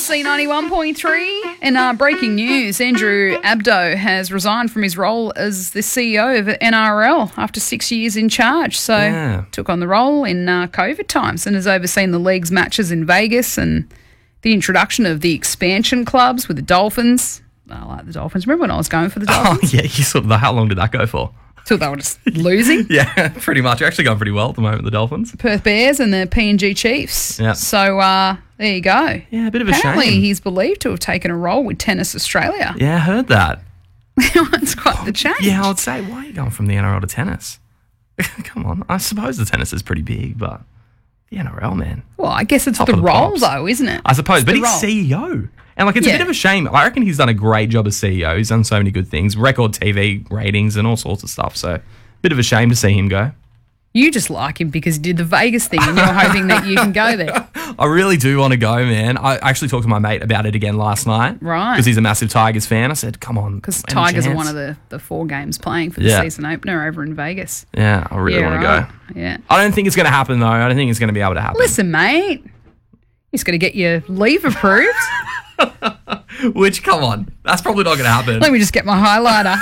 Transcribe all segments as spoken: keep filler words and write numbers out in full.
C ninety-one point three. And uh, breaking news, Andrew Abdo has resigned from his role as the C E O of N R L after six years in charge. So Yeah. took on the role in uh, COVID times and has overseen the league's matches in Vegas and the introduction of the expansion clubs with the Dolphins. I like the Dolphins. Remember when I was going for the Oh, Dolphins? yeah. You sort of, how long did that go for? Till they were just losing. Yeah, pretty much. You're actually going pretty well at the moment, the Dolphins. Perth Bears and the P N G Chiefs. Yeah. So uh, there you go. Yeah, a bit of a Apparently shame. he's believed to have taken a role with Tennis Australia. Yeah, I heard that. It's quite the change. Yeah, I would say, why are you going from the N R L to tennis? Come on. I suppose the tennis is pretty big, but the N R L, man. Well, I guess it's Top the of the role, pops. though, isn't it? I suppose, It's but the he's role. C E O. And, like, it's Yeah. a bit of a shame. I reckon he's done a great job as C E O. He's done so many good things, record T V ratings and all sorts of stuff. So, bit of a shame to see him go. You just like him because he did the Vegas thing and you're hoping that you can go there. I really do want to go, man. I actually talked to my mate about it again last night. Right. Because he's a massive Tigers fan. I said, come on. Because any Tigers are chance? one of the, the four games playing for the Yeah. season opener over in Vegas. Yeah, I really yeah, want to right. go. Yeah. I don't think it's going to happen, though. I don't think it's going to be able to happen. Listen, mate. He's got to get your leave approved. Which, come on. That's probably not going to happen. Let me just get my highlighter.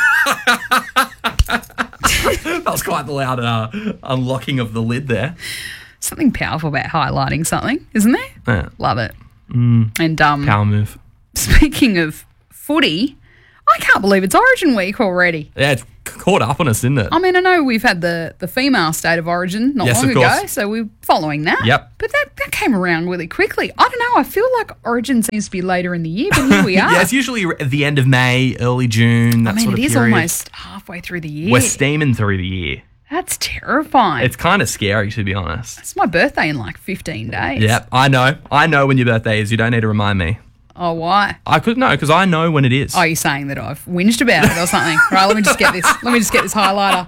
That was quite the loud uh, unlocking of the lid there. Something powerful about highlighting something, isn't there? Yeah. Love it. And um, Power move. speaking of footy, I can't believe it's Origin week already. Yeah, it's caught up on us, didn't it? I mean, I know we've had the, the female state of origin not Yes, long of ago, course. so we're following that. Yep. But that, that came around really quickly. I don't know. I feel like Origin seems to be later in the year, but here we are. Yeah, it's usually at the end of May, early June, that I mean, sort it of is period. almost halfway through the year. We're steaming through the year. That's terrifying. It's kind of scary, to be honest. It's my birthday in like fifteen days. Yep, I know. I know when your birthday is. You don't need to remind me. Oh, why? I could know because I know when it is. Oh, you're saying that I've whinged about it or something? Right, let me just get this. Let me just get this highlighter.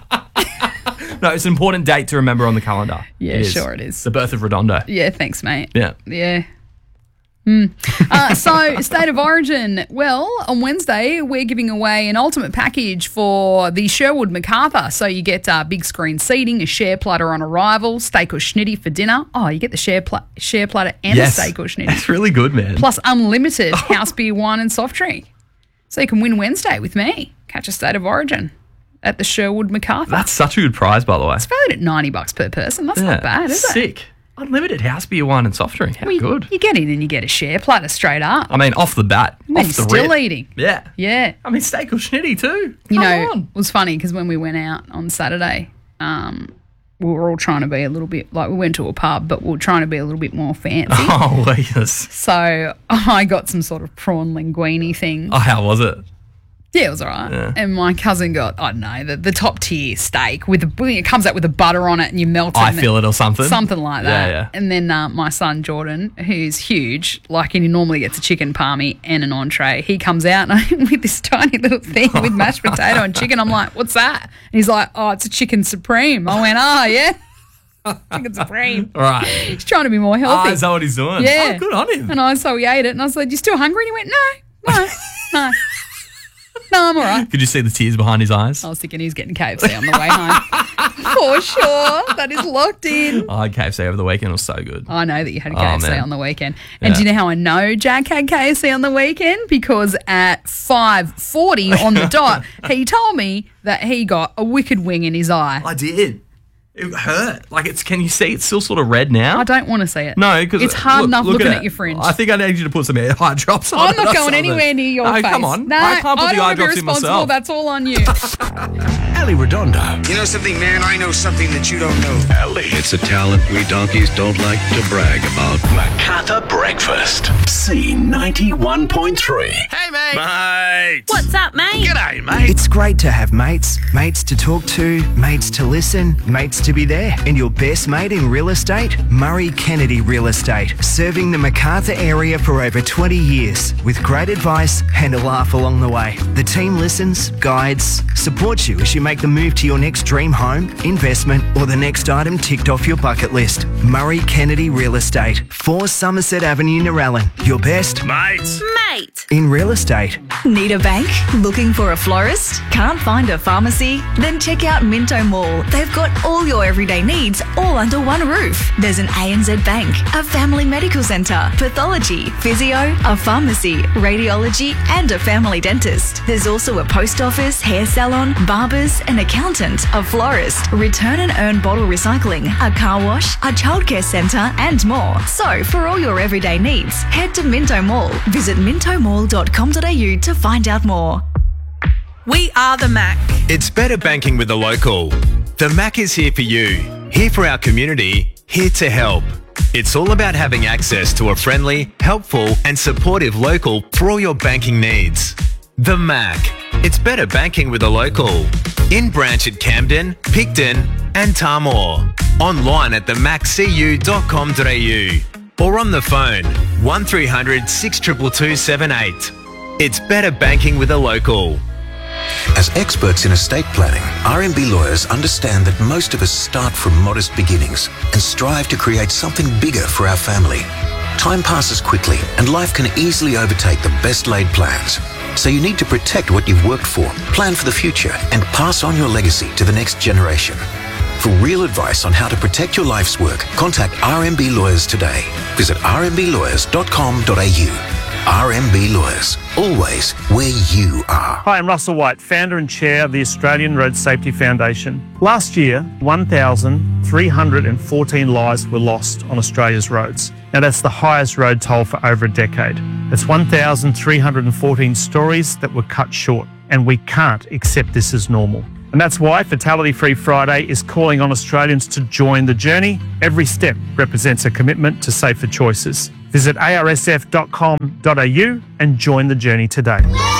No, it's an important date to remember on the calendar. Yeah, It is. sure it is. The birth of Redondo. Yeah, thanks, mate. Yeah. Yeah. Hmm. Uh, so, State of Origin. Well, on Wednesday, we're giving away an ultimate package for the Sherwood MacArthur. So, you get uh, big screen seating, a share platter on arrival, steak or schnitty for dinner. Oh, you get the share, pla- share platter and Yes. a steak or schnitty. That's really good, man. Plus, unlimited house beer, wine, and soft drink. So, you can win Wednesday with me. Catch a State of Origin at the Sherwood MacArthur. That's such a good prize, by the way. It's valued at ninety bucks per person. That's Yeah. not bad, is it? Sick. Unlimited house beer, wine, and soft drink. How Well, you- good. You get in and you get a share platter straight up. I mean, off the bat. And then off you're the still rip. eating. Yeah. Yeah. I mean, steak or schnitty too. You Come know, on. it was funny because when we went out on Saturday, um, we were all trying to be a little bit, like we went to a pub, but we were trying to be a little bit more fancy. Oh, yes. So I got some sort of prawn linguine thing. Oh, how was it? Yeah, it was all right. Yeah. And my cousin got, I don't know, the, the top tier steak with the, it comes out with the butter on it and you melt it. I and feel it or something. Something like that. Yeah, yeah. And then uh, my son Jordan, who's huge, like and he normally gets a chicken palmy and an entree, he comes out and with this tiny little thing with mashed potato and chicken. I'm like, what's that? And he's like, oh, it's a chicken supreme. I went, oh, yeah. Chicken supreme. All right. He's trying to be more Oh, healthy. is that what he's doing? Yeah. Oh, good on him. And I so he ate it and I was like, you still hungry? And he went, no, no, no. No, I'm all right. Could you see the tears behind his eyes? I was thinking he's getting K F C on the way home. For sure. That is locked in. I had K F C over the weekend. It was so good. I know that you had Oh, K F C man. on the weekend. And Yeah. do you know how I know Jack had K F C on the weekend? Because at five forty on the dot, he told me that he got a wicked wing in his eye. I did. It hurt. Like, it's. Can you see it's still sort of red now? I don't want to see it. No, because it's hard look, enough look looking at, at your fringe. I think I need you to put some eye drops on. I'm it not or going something. anywhere near your no, face. come on. No, I can't put I the don't eye want to be drops in responsible. myself. That's all on you. Ali Redondo. You know something, man? I know something that you don't know. Ali. It's a talent we donkeys don't like to brag about. MacArthur Breakfast. C ninety-one point three. Hey, mate. Mate. What's up, mate? G'day, mate. It's great to have mates, mates to talk to, mates to listen, mates to be there. And your best mate in real estate? Murray Kennedy Real Estate, serving the MacArthur area for over twenty years with great advice and a laugh along the way. The team listens, guides, supports you as you make the move to your next dream home, investment, or the next item ticked off your bucket list. Murray Kennedy Real Estate, four Somerset Avenue, Narellan. Your your best Mates. Mate. in real estate. Need a bank? Looking for a florist? Can't find a pharmacy? Then check out Minto Mall. They've got all your everyday needs all under one roof. There's an A N Z Bank, a family medical centre, pathology, physio, a pharmacy, radiology and a family dentist. There's also a post office, hair salon, barbers, an accountant, a florist, return and earn bottle recycling, a car wash, a childcare centre and more. So for all your everyday needs, head to Minto Mall. Visit minto mall dot com dot a u to find out more. We are the Mac. It's better banking with the local. The Mac is here for you, here for our community, here to help. It's all about having access to a friendly, helpful and supportive local for all your banking needs. The Mac. It's better banking with a local. In branch at Camden, Picton and Tamor. Online at the mac c u dot com dot a u or on the phone one three hundred, six two two, two seven eight. It's better banking with a local. As experts in estate planning, R M B lawyers understand that most of us start from modest beginnings and strive to create something bigger for our family. Time passes quickly and life can easily overtake the best laid plans. So you need to protect what you've worked for, plan for the future and pass on your legacy to the next generation. For real advice on how to protect your life's work, contact R M B Lawyers today. Visit r m b lawyers dot com dot a u. R M B Lawyers, always where you are. Hi, I'm Russell White, founder and chair of the Australian Road Safety Foundation. Last year, one thousand three hundred fourteen lives were lost on Australia's roads. Now that's the highest road toll for over a decade. That's one thousand three hundred fourteen stories that were cut short, and we can't accept this as normal. And that's why Fatality Free Friday is calling on Australians to join the journey. Every step represents a commitment to safer choices. Visit a r s f dot com dot a u and join the journey today.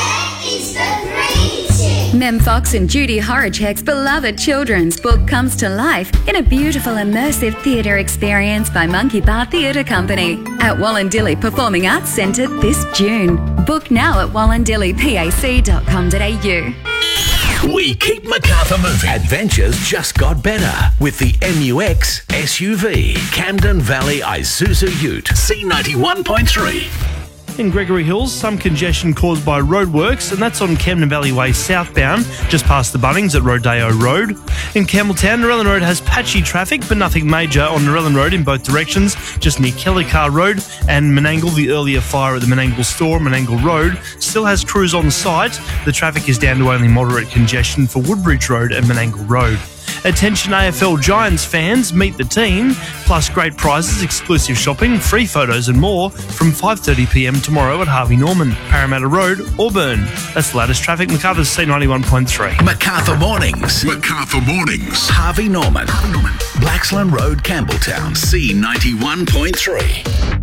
Mem Fox and Judy Horacek's beloved children's book comes to life in a beautiful immersive theatre experience by Monkey Bar Theatre Company at Wallandilly Performing Arts Centre this June. Book now at wallandilly pac dot com dot a u. We keep Macarthur moving. Adventures just got better with the M U X S U V. Camden Valley Isuzu Ute. C ninety-one point three. In Gregory Hills, some congestion caused by roadworks, and that's on Camden Valley Way southbound, just past the Bunnings at Rodeo Road. In Campbelltown, Narellan Road has patchy traffic, but nothing major on Narellan Road in both directions, just near Kellycar Road and Menangle. The earlier fire at the Menangle store, Menangle Road, still has crews on site. The traffic is down to only moderate congestion for Woodbridge Road and Menangle Road. Attention A F L Giants fans, meet the team, plus great prizes, exclusive shopping, free photos and more from five thirty p m tomorrow at Harvey Norman, Parramatta Road, Auburn. That's the latest traffic. Macarthur's C ninety-one point three. Macarthur Mornings. Macarthur Mornings. Harvey Norman. Harvey Norman. Blaxland Road, Campbelltown. C ninety-one point three.